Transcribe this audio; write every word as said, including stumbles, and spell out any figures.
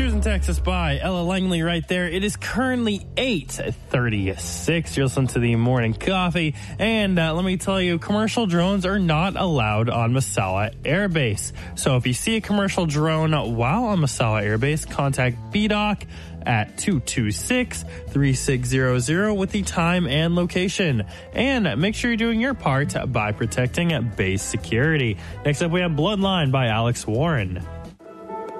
Choosing Texas by Ella Langley right there. It is currently eight thirty-six. You're listening to the Morning Coffee. And uh, let me tell you, commercial drones are not allowed on Massawa Air Base. So if you see a commercial drone while on Massawa Air Base, contact B D O C at two two six, three six zero zero with the time and location. And make sure you're doing your part by protecting base security. Next up, we have Bloodline by Alex Warren.